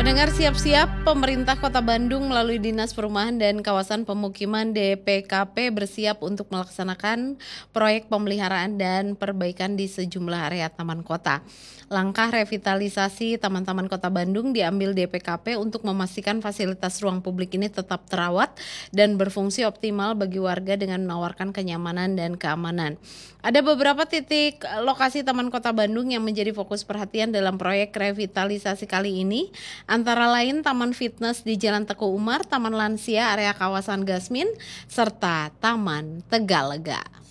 Pendengar siap-siap, pemerintah Kota Bandung melalui Dinas Perumahan dan Kawasan Pemukiman DPKP bersiap untuk melaksanakan proyek pemeliharaan dan perbaikan di sejumlah area taman kota. Langkah revitalisasi Taman-Taman Kota Bandung diambil DPKP untuk memastikan fasilitas ruang publik ini tetap terawat dan berfungsi optimal bagi warga dengan menawarkan kenyamanan dan keamanan. Ada beberapa titik lokasi Taman Kota Bandung yang menjadi fokus perhatian dalam proyek revitalisasi kali ini, antara lain Taman Fitness di Jalan Teguh Umar, Taman Lansia area kawasan Gasmin, serta Taman Tegalega.